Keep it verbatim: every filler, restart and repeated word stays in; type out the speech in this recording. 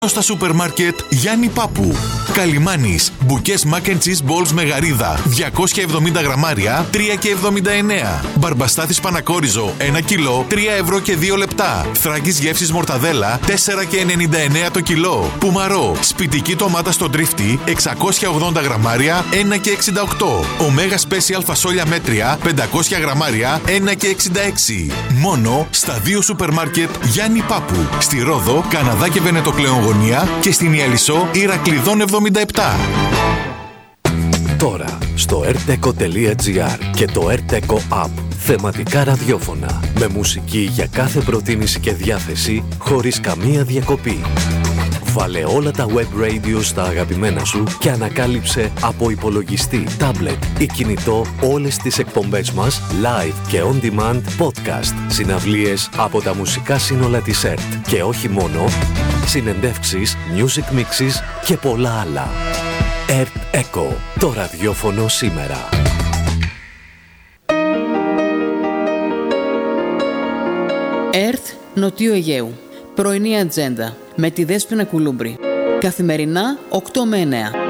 Στα σούπερ μάρκετ Γιάννη Πάπου. Καλιμάνης, μπουκές mac and cheese balls με γαρίδα διακόσια εβδομήντα γραμμάρια, τρία και εβδομήντα εννέα. Μπαρμπαστάθης Πανακόριζο, ένα κιλό, τρία ευρώ και δύο λεπτά. Θράκης γεύσης μορταδέλα, τέσσερα και ενενήντα εννέα το κιλό. Πουμαρό, σπιτική ντομάτα στο τρίφτη, εξακόσια ογδόντα γραμμάρια, ένα και εξήντα οκτώ. Ωμέγα Special φασόλια μέτρια, πεντακόσια γραμμάρια, ένα και εξήντα έξι. Μόνο στα δύο σούπερ μάρκετ Γιάννη Πάπου. Στη Ρόδο, Καναδά και Βενετοκλέον και στην Ιαλισσό Ηρακλειδών εβδομήντα επτά. Τώρα στο ερτέκο τελεία τζι άρ και το ερτέκο App. Θεματικά ραδιόφωνα με μουσική για κάθε προτίμηση και διάθεση χωρίς καμία διακοπή. Βάλε όλα τα web radio στα αγαπημένα σου και ανακάλυψε από υπολογιστή, tablet ή κινητό όλες τις εκπομπές μας live και on demand podcast, συναυλίες από τα μουσικά σύνολα της ΕΡΤ και όχι μόνο, συνεντεύξεις, music mixes και πολλά άλλα. ΕΡΤ Echo, το ραδιόφωνο σήμερα. ΕΡΤ Νοτιού Αιγαίου. Πρωινή ατζέντα με τη Δέσποινα Κουλούμπρη. Καθημερινά οκτώ με εννέα.